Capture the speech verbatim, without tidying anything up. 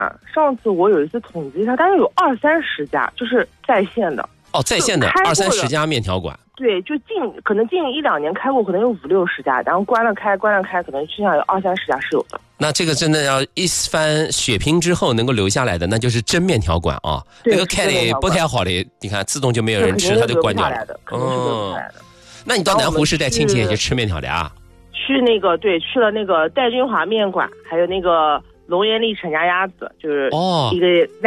啊，上次我有一次统计一下，大概有二三十家，就是在线的。 哦，在线的二三十家面条馆。 对，就近可能近一两年开过，可能有五六十家，然后关了开，关了开，可能至少有二三十家是有的。 那这个真的要一番血拼之后能够留下来的，那就是真面条馆啊。那个开的不太好的，你看自动就没有人吃，它就关掉了。 肯定是留不下来的。 那你到南湖市带亲戚也去吃面条的啊？ 去那个对，去了那个戴君华面馆，还有那个龙岩丽陈家鸭子，就是一个。